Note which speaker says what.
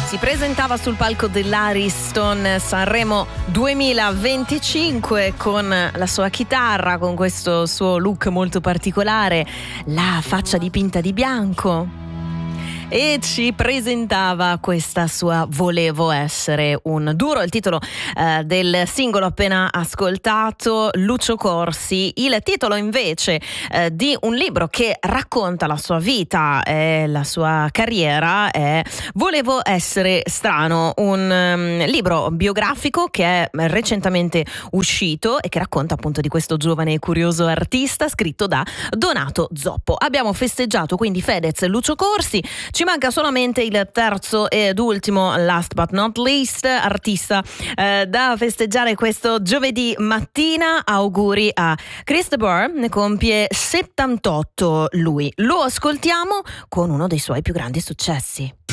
Speaker 1: Si presentava sul palco dell'Ariston Sanremo 2025 con la sua chitarra, con questo suo look molto particolare, la faccia dipinta di bianco. E ci presentava questa sua Volevo essere un duro, il titolo del singolo appena ascoltato, Lucio Corsi. Il titolo invece di un libro che racconta la sua vita e la sua carriera è Volevo essere strano, un libro biografico che è recentemente uscito e che racconta appunto di questo giovane e curioso artista, scritto da Donato Zoppo. Abbiamo festeggiato quindi Fedez e Lucio Corsi. Ci manca solamente il terzo ed ultimo, last but not least, artista da festeggiare questo giovedì mattina. Auguri a Chris de Burgh, ne compie 78 lui. Lo ascoltiamo con uno dei suoi più grandi successi.